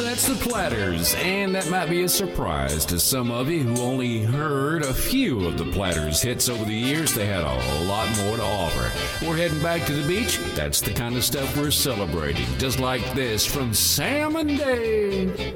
That's the Platters, and that might be a surprise to some of you who only heard a few of the Platters hits over the years. They had a lot more to offer. We're heading back to the beach. That's the kind of stuff we're celebrating, just like this from Sam and Dave.